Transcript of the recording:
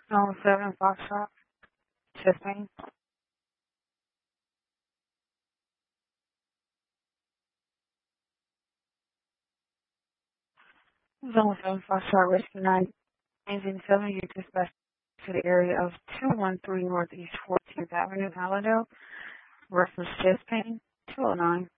Zone 7 Foxtrot, chest pain. Zone 7 Foxtrot, Rescue 9, engine 7, you dispatched to the area of 213 Northeast 14th Avenue, Hallandale. Reference chest pain, 209.